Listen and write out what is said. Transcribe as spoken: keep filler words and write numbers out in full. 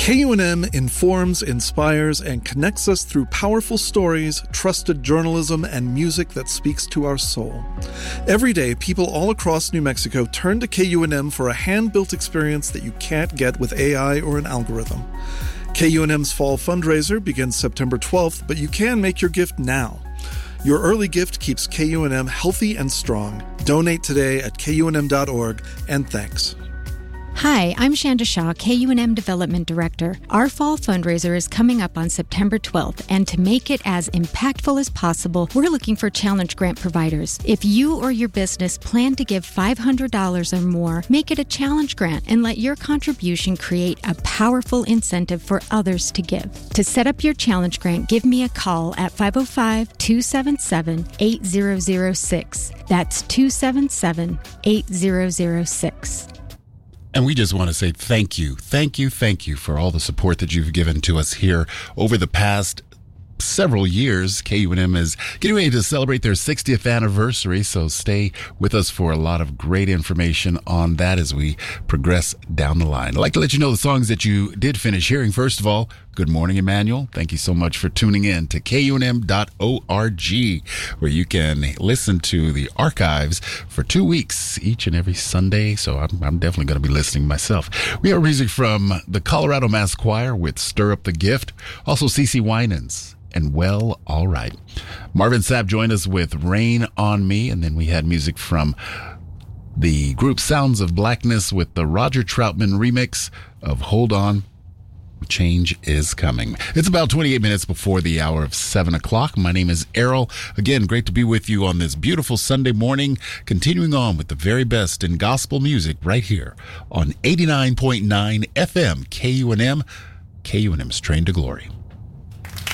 K U N M informs, inspires, and connects us through powerful stories, trusted journalism, and music that speaks to our soul. Every day, people all across New Mexico turn to K U N M for a hand-built experience that you can't get with A I or an algorithm. K U N M's fall fundraiser begins September twelfth, but you can make your gift now. Your early gift keeps K U N M healthy and strong. Donate today at K U N M dot org, and thanks. Hi, I'm Shanda Shaw, K U N M Development Director. Our fall fundraiser is coming up on September twelfth, and to make it as impactful as possible, we're looking for challenge grant providers. If you or your business plan to give five hundred dollars or more, make it a challenge grant and let your contribution create a powerful incentive for others to give. To set up your challenge grant, give me a call at five oh five, two seven seven, eight zero zero six. That's two seven seven, eight zero zero six. And we just want to say thank you, thank you, thank you for all the support that you've given to us here over the past several years. K U N M is getting ready to celebrate their sixtieth anniversary, so stay with us for a lot of great information on that as we progress down the line. I'd like to let you know the songs that you did finish hearing. First of all, good morning, Emmanuel. Thank you so much for tuning in to K U N M dot org, where you can listen to the archives for two weeks each and every Sunday. So I'm, I'm definitely going to be listening myself. We have music from the Colorado Mass Choir with Stir Up the Gift. Also, CeCe Winans and Well, All Right. Marvin Sapp joined us with Rain on Me, and then we had music from the group Sounds of Blackness with the Roger Troutman remix of Hold On, Change is Coming. It's about twenty-eight minutes before the hour of seven o'clock. My name is Errol. Again, great to be with you on this beautiful Sunday morning, continuing on with the very best in gospel music right here on eighty-nine point nine F M K U N M, K U N M's Train to Glory.